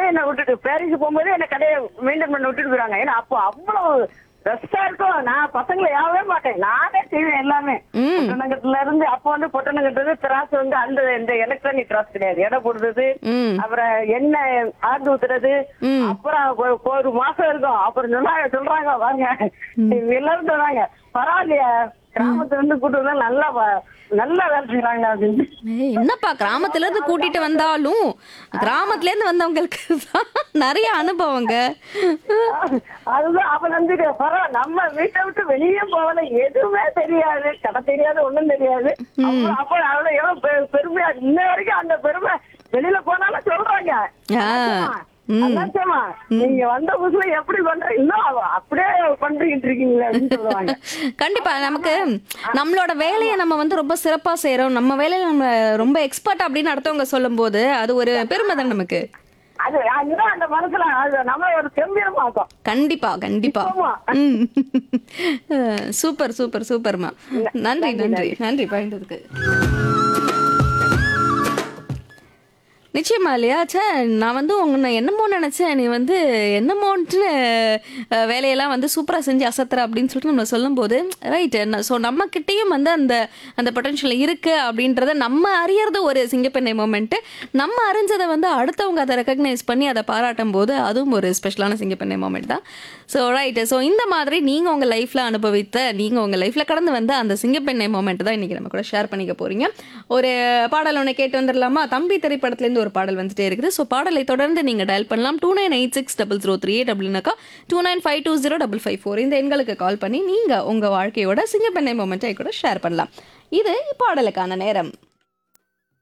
என்ன விட்டுட்டு பாரிஸ் போகும்போது என்ன கடையை மெயின்டைன் பண்ண விட்டுட்டு போறாங்க. ஏன்னா அப்போ அவ்வளவு ரெஸ்டா இருக்கும். நான் பசங்களை யாவே மாட்டேன், நானே செய்வேன் எல்லாமே. பொட்டணங்கட்டுல இருந்து அப்ப வந்து பொட்டணங்கட்டுறது திராசு வந்து அந்த இந்த எலக்ட்ரானிக் திராசு கிடையாது, எடை போடுறது, அப்புறம் எண்ணெய் ஆண்டு ஊத்துறது. அப்புறம் ஒரு மாசம் இருக்கும். அப்புறம் சொல்றாங்க வாங்க எல்லாரும் சொல்றாங்க, பரவாயில்லையா கிராமத்துல இருந்து கூட்டு வந்தா நல்லா வேலை செய்யறாங்க அப்படின்னு. என்னப்பா கிராமத்துல இருந்து கூட்டிட்டு வந்தாலும் கிராமத்துல இருந்து வந்தவங்களுக்கு தான் நிறைய அனுபவங்க. அதுதான் அப்ப நம்பிக்கை. பரவாயில்ல, நம்ம வீட்டை விட்டு வெளியே போகல, எதுவுமே தெரியாது, கடை தெரியாது, ஒண்ணும் தெரியாது. அப்ப அவ்வளவு எவ்வளவு பெருமையா இன்ன வரைக்கும் அந்த பெருமை வெளியில போனாலும் சொல்றாங்க. நீங்க வந்த புதுசுல எப்படி பண்றீங்க, இன்னும் அப்படியே பண்றீங்க இருக்கீங்களா அப்படின்னு சொல்லுவாங்க. கண்டிப்பா நமக்கு நம்மளோட வேலையை நம்ம வந்து ரொம்ப சிறப்பா செய்யறோம், நம்ம வேலையில நம்ம ரொம்ப எக்ஸ்பர்ட் அப்படின்னு அடுத்தவங்க சொல்லும் போது அது ஒரு பெருமை தான் நமக்கு. அது அதுதான் அந்த மனசுல நம்ம ஒரு கம்பீரமாக்கும். கண்டிப்பா கண்டிப்பா. சூப்பர் சூப்பர் சூப்பர்மா. நன்றி நன்றி நன்றி பகிர்ந்ததுக்கு. நிச்சயமா இல்லையா? சே நான் வந்து உன்னை என்னமோ நினச்சேன், நீ வந்து என்னமோன்ட்டு வேலையெல்லாம் வந்து சூப்பராக செஞ்சு அசத்துற அப்படின்னு சொல்லிட்டு நம்ம சொல்லும்போது ரைட்டு. ஸோ நம்மக்கிட்டேயும் வந்து அந்த அந்த பொட்டன்ஷியல் இருக்குது அப்படின்றத நம்ம அறியறது ஒரு சிங்கப்பெண்ணை மூமெண்ட்டு. நம்ம அறிஞ்சதை வந்து அடுத்தவங்க அதை ரெக்கக்னைஸ் பண்ணி அதை பாராட்டும் போது அதுவும் ஒரு ஸ்பெஷலான சிங்கப்பெண்ணை மூமெண்ட் தான். So right. ஸோ இந்த மாதிரி நீங்கள் உங்கள் லைஃப்பில் அனுபவித்த, நீங்கள் உங்கள் லைஃப்பில் கடந்து வந்த அந்த சிங்கப்பெண்ணை மூமெண்ட் தான் இன்றைக்கி நம்ம கூட ஷேர் பண்ணிக்க போகிறீங்க. ஒரு பாடல் ஒன்று கேட்டு வந்துடலாமா? தம்பி திரைப்படத்துலேருந்து ஒரு பாடல் வந்துட்டே இருக்குது. ஸோ பாடலை தொடர்ந்து நீங்கள் டயல் பண்ணலாம் 29860038 அப்படின்னாக்கா 29520554 இந்த எண்களுக்கு கால் பண்ணி நீங்கள் உங்கள் வாழ்க்கையோட சிங்கப்பெண்ணை மொமெண்ட்டை கூட ஷேர் பண்ணலாம். இது பாடலுக்கான நேரம்.